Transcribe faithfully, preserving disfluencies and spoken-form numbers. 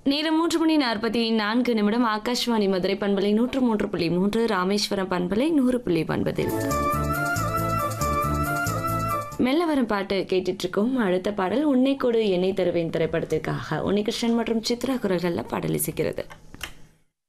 நேரம் மூன்று மணி நாற்பத்தி நான்கு நிமிடம். ஆகாஷ்வாணி மதுரை பண்பலை நூற்று மூன்று புள்ளி மூன்று, ராமேஸ்வரம் பண்பலை நூறு புள்ளி ஒன்பதில் மெல்ல வரும் பாட்டு கேட்டுட்டு இருக்கோம். அடுத்த பாடல் உன்னை கொடு என்னை தருவேன் திரைப்படத்திற்காக உன்னிகிருஷ்ணன் மற்றும் சித்ரா குரல்கள்ல பாடல் இசைக்கிறது.